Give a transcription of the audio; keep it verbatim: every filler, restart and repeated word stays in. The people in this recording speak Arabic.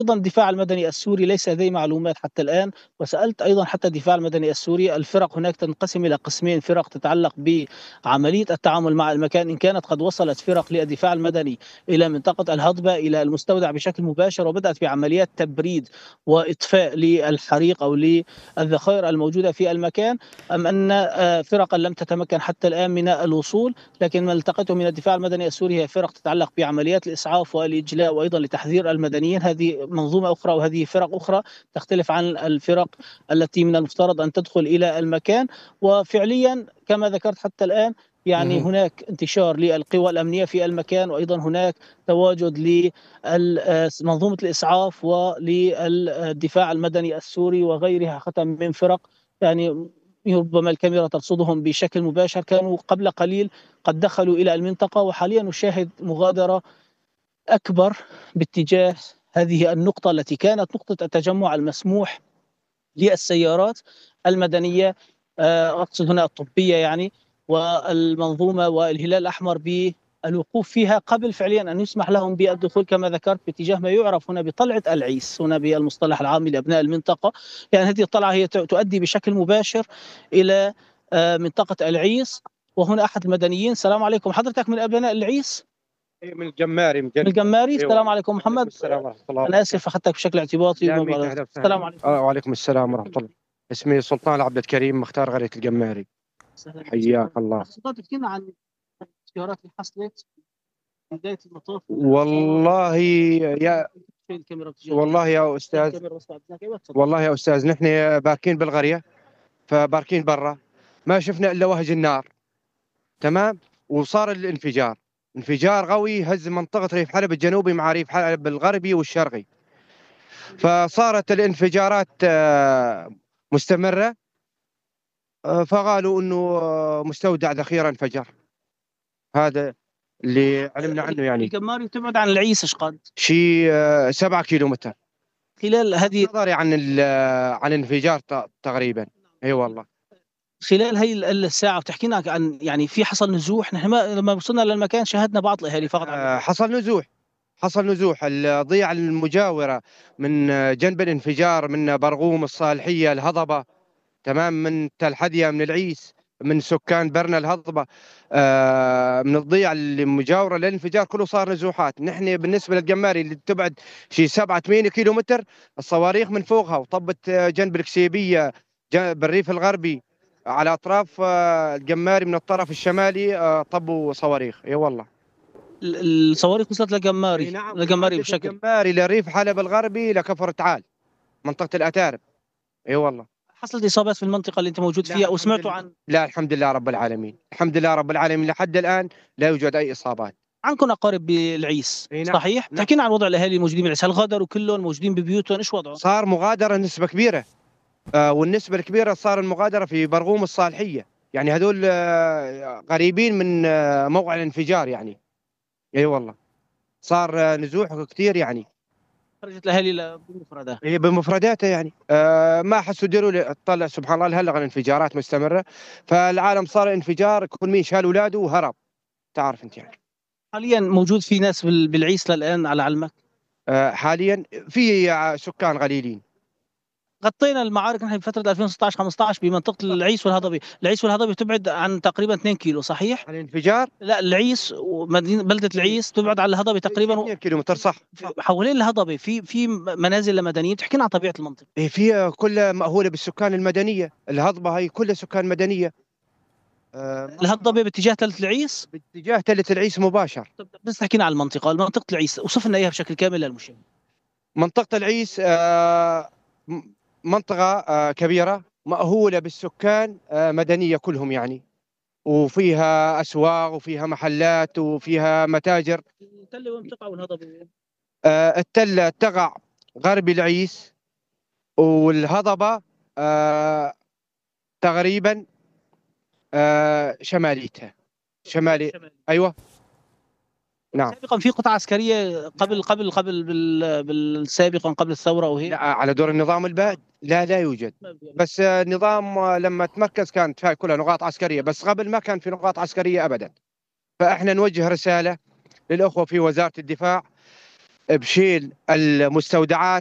أيضًا الدفاع المدني السوري ليس لدي معلومات حتى الآن، وسألت أيضًا حتى الدفاع المدني السوري، الفرق هناك تنقسم إلى قسمين، فرق تتعلق بعملية التعامل مع المكان، إن كانت قد وصلت فرق للدفاع المدني إلى منطقة الهضبة إلى المستودع بشكل مباشر، وبدأت بعمليات تبريد وإطفاء للحريق أو للذخائر الموجودة في المكان، أم أن آآ فرقًا لم تتمكن حتى الآن من الوصول، لكن ما التقيته من الدفاع المدني السوري هي فرق تتعلق بعمليات الإسعاف والإجلاء وأيضًا لتحذير المدنيين، هذه منظومة أخرى وهذه فرق أخرى تختلف عن الفرق التي من المفترض أن تدخل إلى المكان. وفعليًا كما ذكرت حتى الآن يعني اهم. هناك انتشار للقوى الأمنية في المكان، وأيضًا هناك تواجد لل آآ منظومة الإسعاف وللدفاع المدني السوري وغيرها حتى من فرق، يعني ربما الكاميرا ترصدهم بشكل مباشر، كانوا قبل قليل قد دخلوا إلى المنطقة، وحاليًا نشاهد مغادرة أكبر باتجاه هذه النقطة التي كانت نقطة التجمع المسموح للسيارات المدنية، آآ أقصد هنا الطبية يعني، والمنظومة والهلال الأحمر بالوقوف فيها قبل فعليًا أن يسمح لهم بالدخول كما ذكرت باتجاه ما يُعرف هنا بطلعة العيس، هنا بالمصطلح العام لأبناء المنطقة، يعني هذه الطلعة هي ت تؤدي بشكل مباشر إلى آآ منطقة العيس، وهنا أحد المدنيين. السلام عليكم، حضرتك من أبناء العيس؟ إيه، من الجماري من من جدة. الجماري؟ أي السلام والله. عليكم وعليكم محمد. السلام ورحمة الله أنا آسف وبركاته. أخذتك بشكل اعتباطي. لا ميت أهلا السلام وسهلا. عليكم. آه وعليكم السلام ورحمة الله. اسمي سلطان عبد الكريم مختار قرية الجماري. سهلا بك. حياك الله. أخ سلطان، تحكي لنا عن التيارات اللي حصلت في بداية المطاف. والله يا الكاميرا بتجي والله يا أستاذ الكاميرا بس بعد ذاك. أيوة تفضل. والله يا أستاذ نحن باركين بالقرية، فباركين برا ما شفنا إلا وهج النار. تمام. وصار الانفجار، انفجار قوي هز منطقة ريف حلب الجنوبي مع ريف حلب الغربي والشرقي. فصارت الانفجارات آه، مستمرة. آه، فقالوا انه آه، مستودع ذخيرة انفجر. هذا اللي علمنا عنه يعني. الجماري تبعد عن العيس ايش قد؟ شيء آه، سبعة كيلو متر خلال هذه نظري عن ال- آه، عن الانفجار ت- تقريبا. اي والله. خلال هي ال- الساعة بتحكي لنا عن يعني في حصل نزوح، نحن ما لما وصلنا للمكان شاهدنا بعض الأهالي فقط عم آه، يحكوا. حصل نزوح حصل نزوح الضيعة المجاورة من آه، جنب الانفجار من برغوم الصالحية الهضبة. تمام. من تل حدية من العيس من سكان برنا الهضبة. آه من الضيعة اللي مجاورة للانفجار كله صار نزوحات. نحن بالنسبة للجماري اللي تبعد شي سبعة ثمانية كيلو متر، الصواريخ من فوقها وطبت آه، جنب الكسيبية، جنب بالريف الغربي على أطراف آه، الجماري من الطرف الشمالي آه، طبوا صواريخ. اي والله. ال- الصواريخ وصلت اي لجماري نعم. من لجماري حدة بشكل. الجماري لريف حلب الغربي لكفر تعال منطقة الأتارب. اي والله. حصلت إصابات في المنطقة اللي أنت موجود لا فيها أو الحمد سمعتوا لله. عن لا الحمد لله رب العالمين. الحمد لله رب العالمين لحد الآن لا يوجد أي إصابات. عنكم أقارب بالعيس اي نعم. صحيح؟ نعم. بتحكي لنا عن وضع الأهالي الموجودين بالعيس، هل غادروا كلهم موجودين ببيوتهم إيش وضعهم؟ صار مغادرة نسبة كبيرة. آه والنسبة الكبيرة صار المغادرة في برغوم الصالحية. يعني هذول آه قريبين من آه موقع الانفجار يعني. اي والله. صار آه نزوح كثير يعني. خرجت الأهالي ل- بمفردها. هي بمفرداتها يعني آه ما حسوا يديروا. طلع سبحان الله الهلغ الانفجارات مستمرة. فالعالم صار انفجار كل مين شال اولاده وهرب. تعرف انت يعني. حاليا موجود في ناس بال- بالعيس للآن على علمك؟ آه حاليا في آه، سكان قليلين. غطينا المعارك نحن بفترة ألفين وستة عشر خمسة عشر بمنطقة العيس والهضبة، العيس والهضبة تبعد عن تقريبا اثنين كيلو صحيح؟ الانفجار لا العيس ومدينة بلدة العيس تبعد عن الهضبة تقريبا و- اثنين كيلو متر صح. حوالين الهضبة في في منازل لمدنيين، تحكي لنا عن طبيعة المنطقة. إيه في كلها مأهولة بالسكان المدنية. الهضبة هي كلها سكان مدنية. آه، الهضبة باتجاه تلة العيس. باتجاه تلة العيس مباشر. طب بس تحكينا عن المنطقة، منطقة العيس وصف لنا إياها بشكل كامل للمشاهد. منطقة العيس آه، م- منطقة آه، كبيرة مأهولة بالسكان آه، مدنية كلهم يعني. وفيها أسواق وفيها محلات وفيها متاجر. التلة وين بتقع والهضبة؟ آه، التلة تقع غرب العيس، والهضبة آه، تقريبا آه، شماليتها. شمالي. شمال. أيوة. نعم. سابقا في قطع عسكرية قبل قبل قبل بال بال سابقا قبل الثورة أو هيك؟ لا على دور النظام البائد لا لا يوجد. ما في يعني. بس آه، النظام آه، لما تمركز كانت فيها كلها نقاط عسكرية، بس قبل ما كان في نقاط عسكرية أبدا. فإحنا نوجه رسالة للأخوة في وزارة الدفاع بشيل المستودعات